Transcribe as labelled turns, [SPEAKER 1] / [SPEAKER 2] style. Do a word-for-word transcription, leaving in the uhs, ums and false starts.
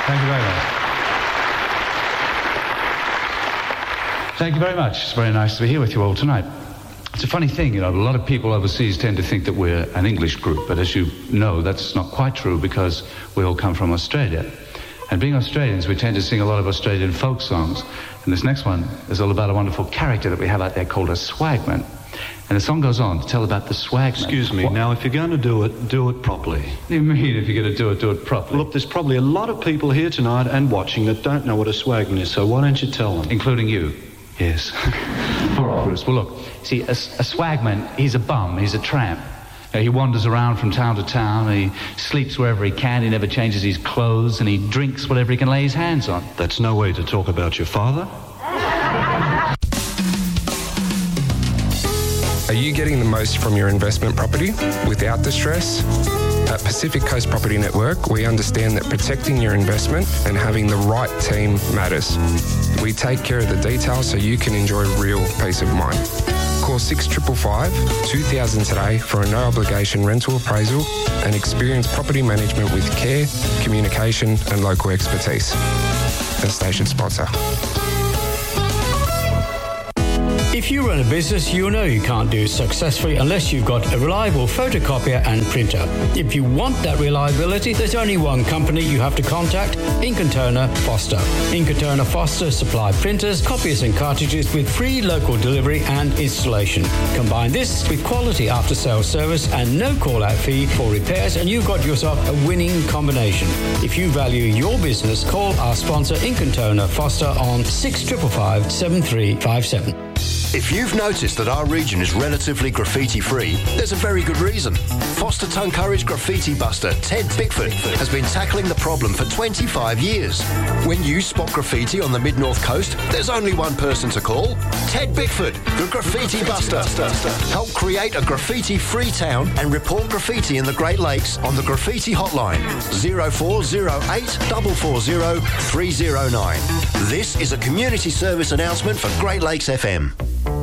[SPEAKER 1] Thank you very much. Thank you very much. It's very nice to be here with you all tonight. It's a funny thing, you know, a lot of people overseas tend to think that we're an English group, but as you know, that's not quite true because we all come from Australia. And being Australians, we tend to sing a lot of Australian folk songs. And this next one is all about a wonderful character that we have out there called a swagman. And the song goes on to tell about the swagman.
[SPEAKER 2] Excuse me, what? Now if you're going to do it, do it properly.
[SPEAKER 1] What do you mean if you're going to do it, do it properly?
[SPEAKER 2] Look, there's probably a lot of people here tonight and watching that don't know what a swagman is, so why don't you tell them?
[SPEAKER 1] Including you.
[SPEAKER 2] Yes.
[SPEAKER 1] All right, Bruce. Well, look, see, a, a swagman, he's a bum, he's a tramp. Uh, he wanders around from town to town, he sleeps wherever he can, he never changes his clothes, and he drinks whatever he can lay his hands on.
[SPEAKER 2] That's no way to talk about your father.
[SPEAKER 3] Are you getting the most from your investment property without the stress? At Pacific Coast Property Network, we understand that protecting your investment and having the right team matters. We take care of the details so you can enjoy real peace of mind. Call six five five, two thousand today for a no-obligation rental appraisal and experience property management with care, communication and local expertise. A station sponsor.
[SPEAKER 4] If you run a business, you know you can't do it successfully unless you've got a reliable photocopier and printer. If you want that reliability, there's only one company you have to contact, Ink and Toner Foster. Ink and Toner Foster supply printers, copiers and cartridges with free local delivery and installation. Combine this with quality after-sales service and no call-out fee for repairs and you've got yourself a winning combination. If you value your business, call our sponsor Ink and Toner Foster on six five five, seven three five seven.
[SPEAKER 5] If you've noticed that our region is relatively graffiti-free, there's a very good reason. Foster Tuncurry's graffiti buster, Ted Bickford, has been tackling the problem for twenty-five years. When you spot graffiti on the mid-north coast, there's only one person to call. Ted Bickford, the graffiti buster. Help create a graffiti-free town and report graffiti in the Great Lakes on the graffiti hotline, zero four zero eight, four four zero, three zero nine. This is a community service announcement for Great Lakes F M.